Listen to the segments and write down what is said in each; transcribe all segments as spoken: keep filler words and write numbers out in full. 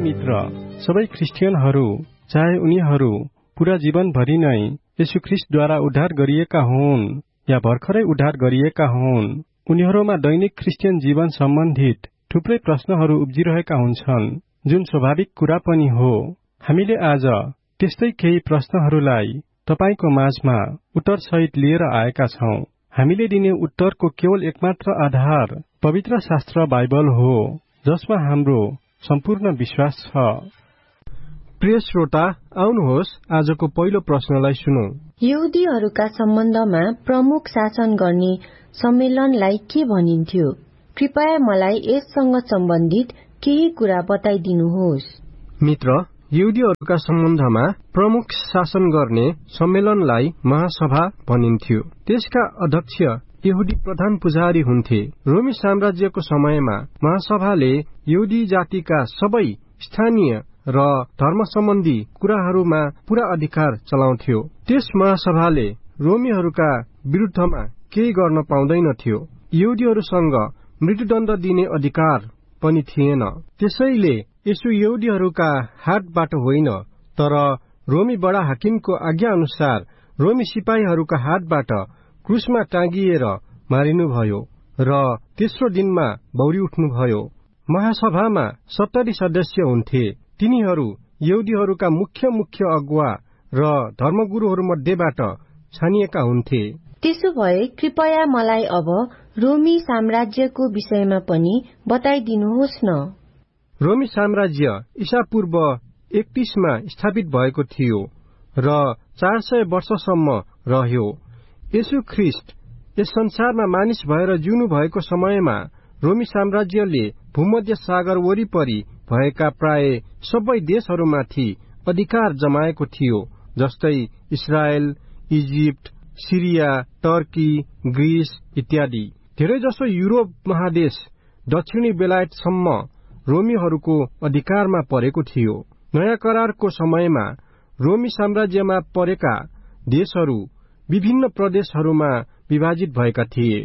मित्र, सबै ख्रिस्टियनहरू चाहे उनीहरू पूरा जीवनभरि नै येशू ख्रिस्टद्वारा उद्धार गरिएका हुन् या भर्खरै उद्धार गरिएका हुन्, उनीहरूमा दैनिक ख्रिस्टियन जीवन सम्बन्धित थुप्रै प्रश्नहरू उब्जिरहेका हुन्छन्, जुन स्वाभाविक कुरा पनि हो। हामीले आज त्यस्तै केही प्रश्नहरूलाई तपाईको माझमा उत्तरसहित लिएर आएका छौं। हामीले दिने उत्तरको केवल एकमात्र आधार पवित्र शास्त्र बाइबल हो, जसमा हाम्रो सम्पूर्ण विश्वास छ। प्रिय श्रोता, आउनुहोस् आजको पहिलो प्रश्नलाई सुनौं। यहुदीहरूका सम्बन्धमा प्रमुख शासन गर्ने सम्मेलनलाई के भनिन्थ्यो? कृपया मलाई यससँग सम्बन्धित केही कुरा बताइदिनुहोस्। मित्र, यहुदीहरूका सम्बन्धमा प्रमुख शासन गर्ने सम्मेलनलाई महासभा भनिन्थ्यो। त्यसका अध्यक्ष यहुदी प्रधान पुजारी हुन्थे। रोमी साम्राज्यको समयमा महासभाले यहुदी जातिका सबै स्थानीय र धर्म सम्बन्धी कुराहरूमा पूरा अधिकार चलाउँथ्यो। त्यस महासभाले रोमीहरूका विरुद्धमा केही गर्न पाउँदैनथ्यो। यहुदीहरूसँग मृत्युदण्ड दिने अधिकार पनि थिएन। त्यसैले यसो यहुदीहरूका हातबाट होइन, तर रोमी बडा हाकिमको आज्ञा अनुसार रोमी सिपाहीहरूका हातबाट क्रुसमा टाँगिएर मारिनुभयो र तेस्रो दिनमा बौरी उठ्नुभयो। महासभामा सत्तरी सदस्य हुन्थे। तिनीहरू यहुदीहरूका मुख्य मुख्य अगुवा र धर्मगुरुहरू मध्येबाट छानिएका हुन्थे। त्यसो भए कृपया मलाई अब रोमी साम्राज्यको विषयमा पनि बताइदिनुहोस् न। रोमी साम्राज्य ईसा पूर्व एकतीसमा स्थापित भएको थियो र चार सय वर्षसम्म रह्यो। येशू ख्रिस्ट यस संसारमा मानिस भएर जिउनु भएको समयमा रोमी साम्राज्यले भूमध्य सागर वरिपरि भएका प्राय सबै देशहरूमाथि अधिकार जमाएको थियो, जस्तै इजरायल, इजिप्ट, सिरिया, टर्की, ग्रीस इत्यादि। धेरैजसो युरोप महादेश दक्षिणी बेलायतसम्म रोमीहरूको अधिकारमा परेको थियो। नयाँ करारको समयमा रोमी साम्राज्यमा परेका देशहरू विभिन्न प्रदेशहरूमा विभाजित भएका थिए।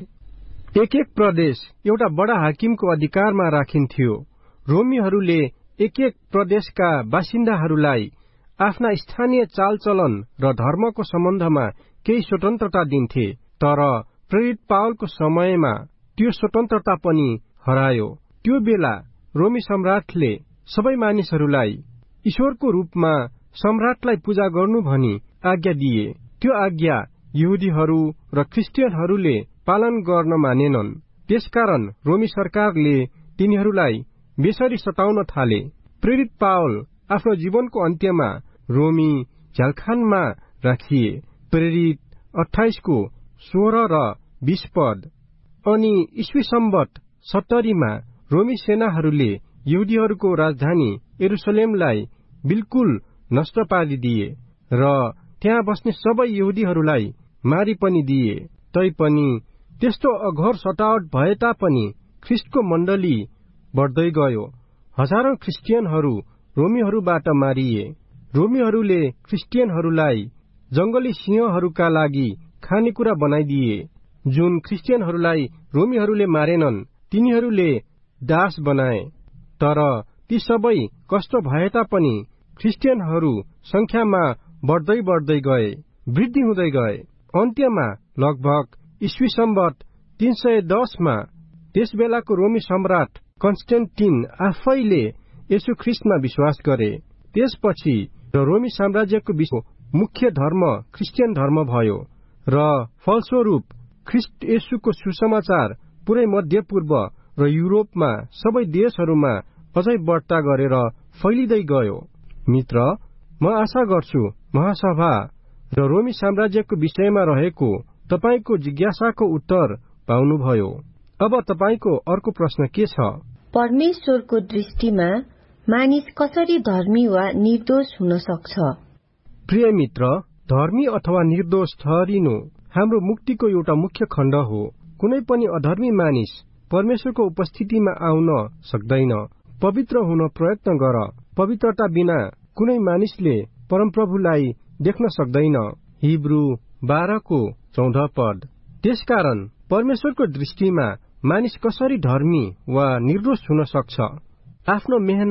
एक एक प्रदेश एउटा बडा हाकिमको अधिकारमा राखिन्थ्यो। रोमीहरूले एक एक प्रदेशका बासिन्दाहरूलाई आफ्ना स्थानीय चालचलन र धर्मको सम्बन्धमा केही स्वतन्त्रता दिन्थे, तर प्रेरित पावलको समयमा त्यो स्वतन्त्रता पनि हरायो। त्यो बेला रोमी सम्राटले सबै मानिसहरूलाई ईश्वरको रूपमा सम्राटलाई पूजा गर्नु भनी आज्ञा दिए। त्यो आज्ञा यहुदीहरू र ख्रिस्टियनहरूले पालन गर्न मानेनन्। त्यसकारण रोमी सरकारले तिनीहरूलाई बेसरी सताउन थाले। प्रेरित पावल आफ्नो जीवनको अन्त्यमा रोमी झ्यालखानमा राखिए। प्रेरित अठाइसको सोह्र र बीस पद। अनि ईस्वी सम्वत सत्तरीमा रोमी सेनाहरूले यहुदीहरूको राजधानी यरुसलेमलाई बिल्कुल नष्ट पारिदिए र त्यहाँ बस्ने सबै यहुदीहरूलाई मारि पनि दिए। तैपनि त्यस्तो अघोर सतावट भए तापनि ख्रिस्टको मण्डली बढ्दै गयो। हजारौं ख्रिस्टियनहरू रोमीहरूबाट मारिए। रोमीहरूले ख्रिस्टियनहरूलाई जंगली सिंहहरूका लागि खानेकुरा बनाइदिए। जुन ख्रिस्टियनहरूलाई रोमीहरूले मारेनन्, तिनीहरूले दास बनाए। तर ती सबै कष्ट भए तापनि ख्रिस्टियनहरू संख्यामा बढ्दै बढ्दै गए, वृद्धि हुँदै गए। अन्त्यमा लगभग ईस्वी सम्वत तीन सय दसमा त्यस बेलाको रोमी सम्राट कन्स्टेन्टिन आफैले येशू ख्रिस्टमा विश्वास गरे। त्यसपछि रोमी साम्राज्यको मुख्य धर्म ख्रिस्टियन धर्म भयो र फलस्वरूप ख्रिस्ट येशूको सुसमाचार पुरै मध्य पूर्व र युरोपमा सबै देशहरूमा अझै बढ्ता गरेर फैलिँदै गयो। मित्र, म आशा गर्छु महासभा र रोमी साम्राज्यको विषयमा रहेको तपाईको जिज्ञासाको उत्तर पाउनुभयो। अब तपाईको अर्को प्रश्न के छ? परमेश्वरको दृष्टिमा मानिस कसरी धर्मी वा निर्दोष हुन सक्छ? प्रिय मित्र, धर्मी अथवा निर्दोष ठहरिनु हाम्रो मुक्तिको एउटा मुख्य खण्ड हो। कुनै पनि अधर्मी मानिस परमेश्वरको उपस्थितिमा आउन सक्दैन। पवित्र हुन प्रयत्न गर। पवित्रता बिना कुनै मानिसले परमप्रभुलाई देख्न सक्दैन। हिब्रू बाह्रको चौध पद। त्यसकारण परमेश्वरको दृष्टिमा मानिस कसरी धर्मी वा निर्दोष हुन सक्छ? आफ्नो मेहनत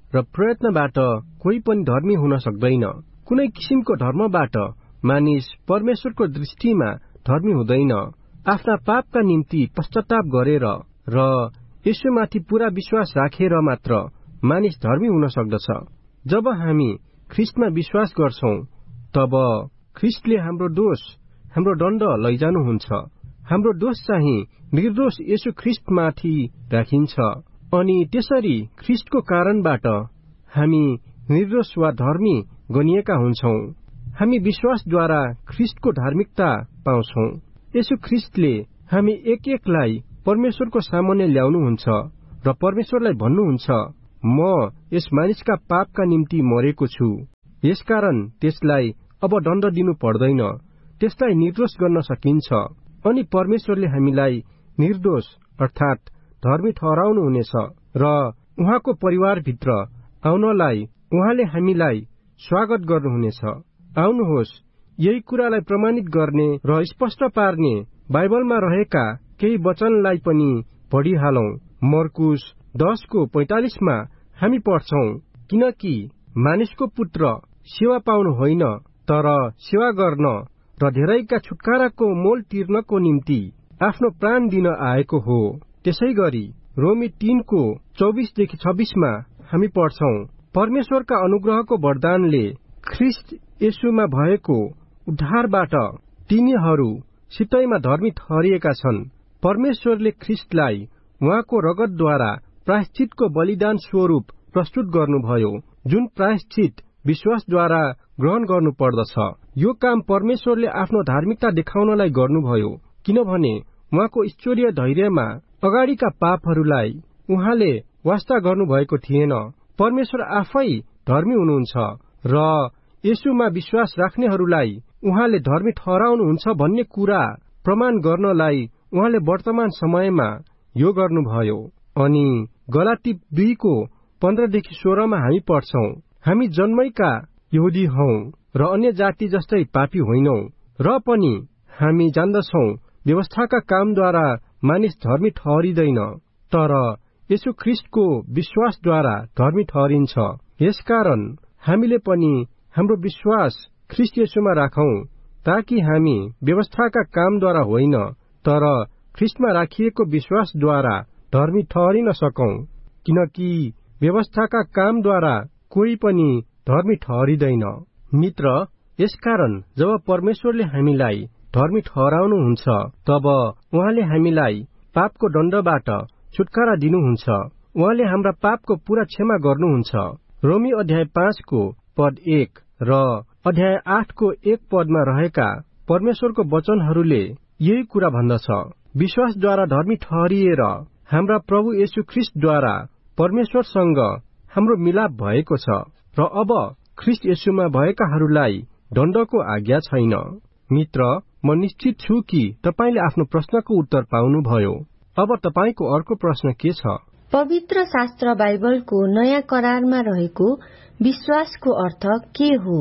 र प्रयत्नबाट कोही पनि धर्मी हुन सक्दैन। कुनै किसिमको धर्मबाट मानिस परमेश्वरको दृष्टिमा धर्मी हुँदैन। आफ्ना पापका निम्ति पश्चाताप गरेर र यसुमाथि पूरा विश्वास राखेर मात्र मानिस धर्मी हुन सक्दछ। जब हामी ख्रिस्टमा विश्वास गर्छौं तब ख्रिस्टले हाम्रो दोष, हाम्रो दण्ड लैजानुहुन्छ। हाम्रो दोष चाहिँ निर्दोष येशू ख्रिस्टमाथि राखिन्छ अनि त्यसरी ख्रिस्टको कारणबाट हामी निर्दोष वा धर्मी गनिएका हुन्छौं। हामी विश्वासद्वारा ख्रिस्टको धार्मिकता पाउँछौं। येशू ख्रिस्टले हामी एक एकलाई परमेश्वरको सामुन्ने ल्याउनुहुन्छ र परमेश्वरलाई भन्नुहुन्छ, म यस मानिसका पापका निम्ति मरेको छु, यसकारण त्यसलाई अब दण्ड दिनु पर्दैन, त्यसलाई निर्दोष गर्न सकिन्छ। अनि परमेश्वरले हामीलाई निर्दोष अर्थात धर्मी ठहराउनु हुनेछ र उहाँको परिवारभित्र आउनलाई उहाँले हामीलाई स्वागत गर्नुहुनेछ। आउनुहोस्, यही कुरालाई प्रमाणित गर्ने र स्पष्ट पार्ने बाइबलमा रहेका केही वचनलाई पनि पढिहालौं। मर्कुस दसको पैंतालिसमा हामी पढ्छौं, किनकि मानिसको पुत्र सेवा पाउनु होइन तर सेवा गर्न र धेरैका छुटकाराको मोल तिर्नको निम्ति आफ्नो प्राण दिन आएको हो। त्यसै गरी रोमी तीनको चौबिसदेखि छब्बीसमा हामी पढ्छौं, परमेश्वरका अनुग्रहको वरदानले ख्रिस्ट येशूमा भएको उद्धारबाट तिनीहरू सितैमा धर्मी ठहरिएका छन्। परमेश्वरले ख्रिस्टलाई उहाँको रगतद्वारा प्रायश्चितको बलिदान स्वरूप प्रस्तुत गर्नुभयो, जुन प्रायश्चित विश्वासद्वारा ग्रहण गर्नु पर्दछ। यो काम परमेश्वरले आफ्नो धार्मिकता देखाउनलाई गर्नुभयो, किनभने उहाँको ईश्वरीय धैर्यमा अगाडिका पापहरूलाई उहाँले वास्ता गर्नुभएको थिएन। परमेश्वर आफै धर्मी हुनुहुन्छ र येशूमा विश्वास राख्नेहरूलाई उहाँले धर्मी ठहराउनुहुन्छ भन्ने कुरा प्रमाण गर्नलाई उहाँले वर्तमान समयमा यो गर्नुभयो। अनि गलाती दुईको पन्ध्रदेखि सोह्रमा हामी पढ्छौं, हामी जन्मैका यहुदी हौं र अन्य जाति जस्तै पापी होइनौं, र पनि हामी जान्दछौं व्यवस्थाका कामद्वारा मानिस धर्मी ठहरिँदैन, तर येशू ख्रिस्टको विश्वासद्वारा धर्मी ठहरिन्छ। यसकारण हामीले पनि हाम्रो विश्वास ख्रिस्ट येशूमा राखौं, ताकि हामी व्यवस्थाका कामद्वारा होइन तर ख्रिस्टमा राखिएको विश्वासद्वारा धर्मी ठहरिन सकौं, किनकि व्यवस्थाका कामद्वारा कोही पनि धर्मी ठहरिँदैन। मित्र, यसकारण जब परमेश्वरले हामीलाई धर्मी ठहराउनुहुन्छ तब उहाँले हामीलाई पापको दण्डबाट छुटकारा दिनुहुन्छ। उहाँले हाम्रा पापको पूरा क्षमा गर्नुहुन्छ। रोमी अध्याय पाँचको पद एक र अध्याय आठको एक पदमा रहेका परमेश्वरको वचनहरूले यही कुरा भन्दछ। विश्वासद्वारा धर्मी ठहरिएर हाम्रा प्रभु येशू ख्रिस्टद्वारा परमेश्वरसँग हाम्रो मिलाप भएको छ र अब ख्रिस्ट येशूमा भएकाहरूलाई दण्डको आज्ञा छैन। मित्र, म निश्चित छु कि तपाईले आफ्नो प्रश्नको उत्तर पाउनुभयो। अब तपाईको अर्को प्रश्न के छ? पवित्र शास्त्र बाइबलको नयाँ करारमा रहेको विश्वासको अर्थ के हो?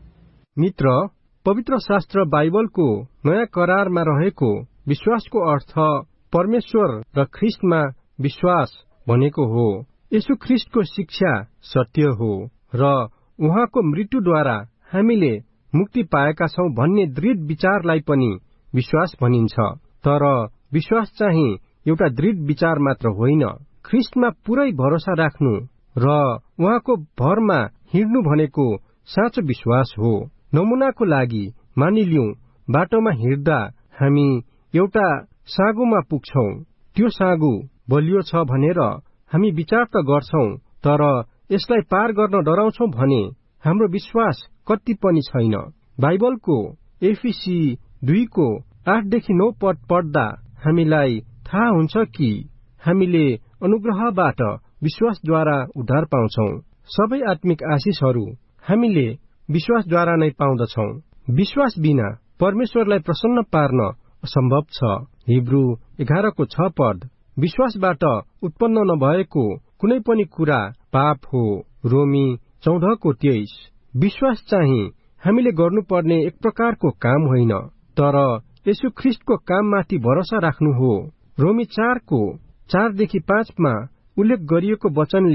मित्र, पवित्र शास्त्र बाइबलको नयाँ करारमा रहेको विश्वासको अर्थ परमेश्वर र ख्रिस्टमा विश्वास भनेको हो। येशू ख्रिस्टको शिक्षा सत्य हो र उहाँको मृत्युद्वारा हामीले मुक्ति पाएका छौं भन्ने दृढ विचारलाई पनि विश्वास भनिन्छ। तर विश्वास चाहिँ एउटा दृढ विचार मात्र होइन, ख्रिस्टमा पुरै भरोसा राख्नु र उहाँको भरमा हिँड्नु भनेको साँचो विश्वास हो। नमुनाको लागि मानिलिउँ, बाटोमा हिँड्दा हामी एउटा साँगोमा पुग्छौं। त्यो साँगो बलियो छ भनेर हामी विचार त गर्छौं, तर यसलाई पार गर्न डराउँछौं भने हाम्रो विश्वास कति पनि छैन। बाइबलको एफिसी दुईको आठदेखि नौ पद पढ्दा हामीलाई थाहा हुन्छ कि हामीले अनुग्रहबाट विश्वासद्वारा उद्धार पाउँछौं। सबै आत्मिक आशिषहरू हामीले विश्वासद्वारा नै पाउँदछौं। विश्वास बिना परमेश्वरलाई प्रसन्न पार्न असम्भव छ। हिब्रू एघारको छ पद, विश्वासबाट उत्पन्न नभएको कुनै पनि कुरा पाप हो। रोमी चौधको तेइस, विश्वास चाहिँ हामीले गर्नुपर्ने एक प्रकारको काम होइन, तर येशू ख्रिस्टको काममाथि भरोसा राख्नु हो। रोमी चारको चारदेखि पाँचमा उल्लेख गरिएको वचनले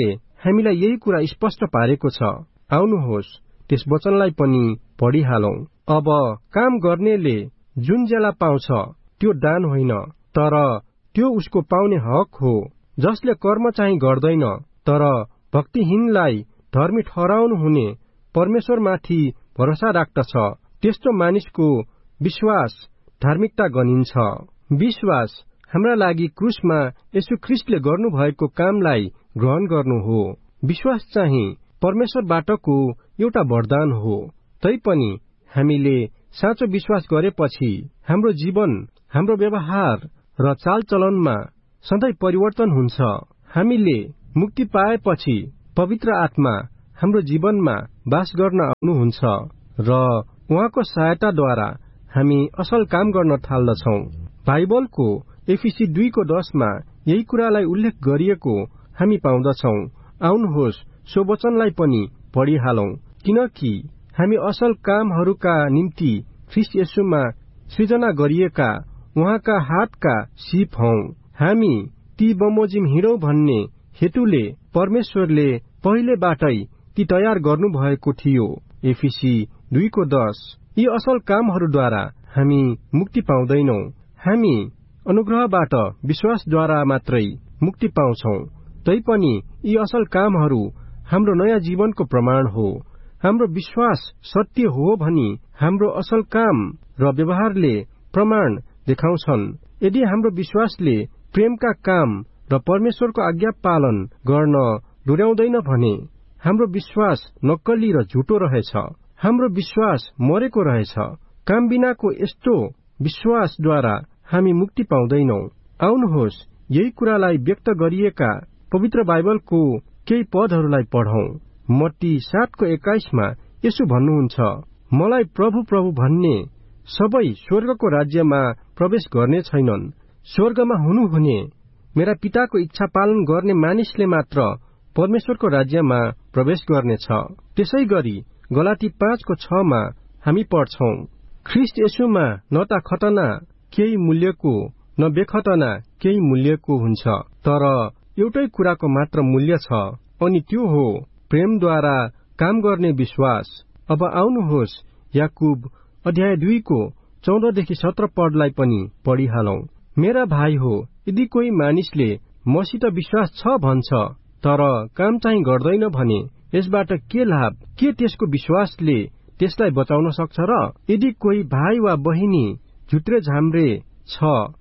हामीलाई यही कुरा स्पष्ट पारेको छ। आउनुहोस् त्यस वचनलाई पनि पढिहालौं। अब काम गर्नेले जुन ज्याला पाउँछ त्यो दान होइन, तर त्यो उसको पाउने हक हो। जसले कर्म चाहिँ गर्दैन तर भक्तिहीनलाई धर्मी ठहराउनु हुने परमेश्वरमाथि भरोसा राख्दछ, त्यस्तो मानिसको विश्वास धार्मिकता गनिन्छ। विश्वास हाम्रा लागि क्रुसमा येशू ख्रीष्टले गर्नुभएको कामलाई ग्रहण गर्नु हो। विश्वास चाहिँ परमेश्वरबाटको एउटा वरदान हो। तैपनि हामीले साँचो विश्वास गरेपछि हाम्रो जीवन, हाम्रो व्यवहार र चालचलनमा सधैँ परिवर्तन हुन्छ। हामीले मुक्ति पाएपछि पवित्र आत्मा हाम्रो जीवनमा वास गर्न आउनुहुन्छ र उहाँको सहायताद्वारा हामी असल काम गर्न थाल्दछौं। बाइबलको एफिसी दुईको दशमा यही कुरालाई उल्लेख गरिएको हामी पाउँदछौं। आउनुहोस् सो वचनलाई पनि पढिहालौं। किनकि हामी असल कामहरूका निम्ति ख्रीष्ट येशूमा सृजना गरिएका उहाँका हातका सीप हौं। हामी ती बमोजिम हिँडौं भन्ने हेतुले परमेश्वरले पहिलेबाटै ती तयार गर्नुभएको थियो। एफिसी दुईको दश। यी असल कामहरूद्वारा हामी मुक्ति पाउँदैनौं। हामी अनुग्रहबाट विश्वासद्वारा मात्रै मुक्ति पाउँछौं। तैपनि यी असल कामहरू हाम्रो नयाँ जीवनको प्रमाण हो। हाम्रो विश्वास सत्य हो भनी हाम्रो असल काम र व्यवहारले प्रमाण देखाउँछन्। यदि हाम्रो विश्वासले प्रेमका काम र परमेश्वरको आज्ञा पालन गर्न डोर्याउँदैन भने हाम्रो विश्वास नक्कली र झुटो रहेछ। हाम्रो विश्वास मरेको रहेछ। काम बिनाको यस्तो विश्वासद्वारा हामी मुक्ति पाउँदैनौं। आउनुहोस् यही कुरालाई व्यक्त गरिएका पवित्र बाइबलको केही पदहरूलाई पढौं। मत्ती सातको एक्काइसमा यसो भन्नुहुन्छ, मलाई प्रभु प्रभु भन्ने सबै स्वर्गको राज्यमा प्रवेश गर्ने छैनन्। स्वर्गमा हुनुहुने मेरा पिताको इच्छा पालन गर्ने मानिसले मात्र परमेश्वरको राज्यमा प्रवेश गर्नेछ। त्यसै गरी गलाती पाँचको छमा हामी पढ्छौं, ख्रीष्ट येशूमा न त खतना केही मूल्यको न बेखतना केही मूल्यको हुन्छ, तर एउटै कुराको मात्र मूल्य छ, अनि त्यो हो प्रेमद्वारा काम गर्ने विश्वास। अब आउनुहोस् याकुब अध्याय दुईको चौधदेखि सत्र पदलाई पनि पढिहालौं। मेरा भाइ हो, यदि कोही मानिसले मसित विश्वास छ भन्छ तर काम चाहिँ गर्दैन भने यसबाट के लाभ? के त्यसको विश्वासले त्यसलाई बचाउन सक्छ र? यदि कोही भाइ वा बहिनी झुत्रे झाम्रे छ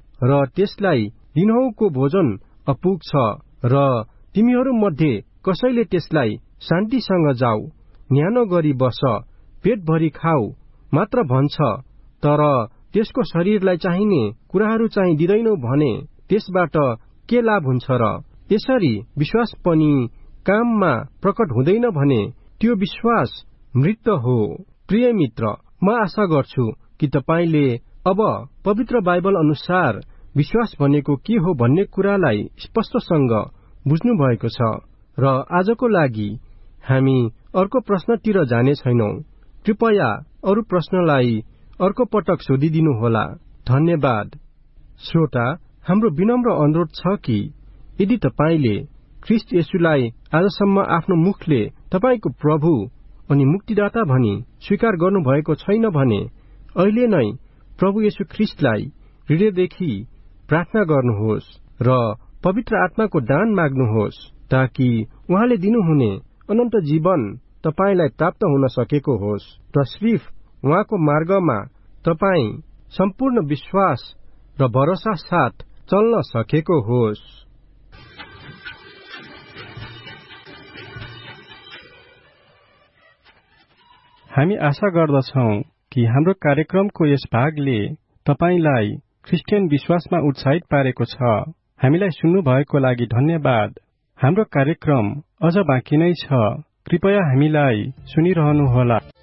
र त्यसलाई दिनहुँको भोजन अपुग छ र तिमीहरू मध्ये कसैले त्यसलाई शान्तिसँग जाऊ, न्यानो गरी बस, पेटभरि खाऊ मात्र भन्छ, तर त्यसको शरीरलाई चाहिने कुराहरू चाहिँ दिँदैनौ भने त्यसबाट के लाभ हुन्छ र? यसरी विश्वास पनि काममा प्रकट हुँदैन भने त्यो विश्वास मृत हो। प्रिय मित्र, म आशा गर्छु कि तपाईले अब पवित्र बाइबल अनुसार विश्वास भनेको के हो भन्ने कुरालाई स्पष्टसँग बुझ्नु भएको छ र आजको लागि हामी अर्को प्रश्नतिर जाने छैनौं। कृपया अरू प्रश्नलाई अर्को पटक सोधिदिनु होला। धन्यवाद। श्रोता, हाम्रो विनम्र अनुरोध छ कि यदि तपाईले ख्रीष्ट येशूलाई आजसम्म आफ्नो मुखले तपाईको प्रभु अनि मुक्तिदाता भनी स्वीकार गर्नुभएको छैन भने अहिले नै प्रभु येशू ख्रीष्टलाई हृदयदेखि प्रार्थना गर्नुहोस् र पवित्र आत्माको दान माग्नुहोस्, ताकि उहाँले दिनुहुने अनन्त जीवन तपाईलाई प्राप्त हुन सकेको होस् र सिर्फ उहाँको मार्गमा तपाई सम्पूर्ण विश्वास र भरोसा साथ चल्न सकेको होस्। हामी आशा गर्दछौं कि हाम्रो कार्यक्रमको यस भागले तपाईलाई क्रिस्चियन विश्वासमा उत्साहित पारेको छ। हामीलाई सुन्नु भएको लागि धन्यवाद। हाम्रो कार्यक्रम अझ बाँकी नै छ। कृपया हामीलाई सुनिरहनुहोला।